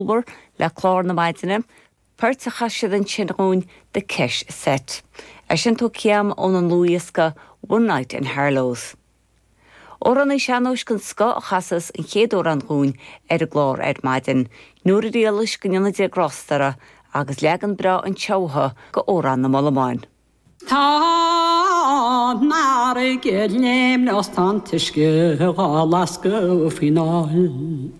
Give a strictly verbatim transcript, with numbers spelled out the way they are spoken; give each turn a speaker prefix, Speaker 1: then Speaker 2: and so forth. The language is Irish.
Speaker 1: Over le chlár na maidine, Pert a chaisiad an sinrún de ceis set. Eisian tó ciam ón an luiasca One Night in Harlows. Oran é seanúis gan sco a chasas an chéadú an gún ar a glár ar maidin, nuair a réalis gannne dé grostara agus legan bra an teotha go óran na malamáin.
Speaker 2: Tá nar a gélém las tantiske galasco final.